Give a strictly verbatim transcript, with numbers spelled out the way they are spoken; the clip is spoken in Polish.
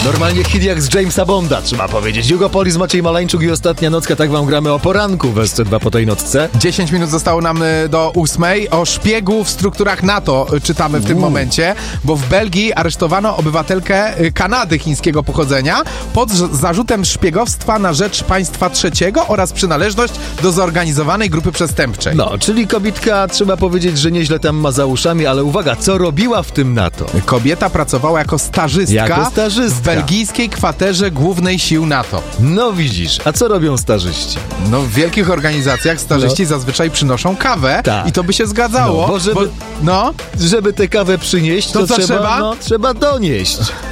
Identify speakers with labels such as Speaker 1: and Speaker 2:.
Speaker 1: Normalnie hit jak z Jamesa Bonda, trzeba powiedzieć. Hugo Polis, Maciej Malańczuk i Ostatnia Nocka. Tak wam gramy o poranku w S C dwa po tej nocce.
Speaker 2: dziesięć minut zostało nam y, do ósmej. O szpiegu w strukturach NATO y, czytamy w tym
Speaker 1: Uuu.
Speaker 2: momencie, bo w Belgii aresztowano obywatelkę y, Kanady chińskiego pochodzenia pod z- zarzutem szpiegostwa na rzecz państwa trzeciego oraz przynależność do zorganizowanej grupy przestępczej.
Speaker 1: No, czyli kobitka, trzeba powiedzieć, że nieźle tam ma za uszami, ale uwaga, co robiła w tym NATO?
Speaker 2: Kobieta pracowała jako stażystka,
Speaker 1: Jako stażystka.
Speaker 2: w belgijskiej kwaterze głównej sił NATO.
Speaker 1: No widzisz, a co robią stażyści?
Speaker 2: No w wielkich organizacjach stażyści
Speaker 1: No.
Speaker 2: zazwyczaj przynoszą kawę
Speaker 1: Tak.
Speaker 2: i to by się zgadzało.
Speaker 1: No, bo żeby-
Speaker 2: no,
Speaker 1: Żeby tę kawę przynieść,
Speaker 2: To
Speaker 1: to,
Speaker 2: co trzeba?
Speaker 1: No, trzeba donieść.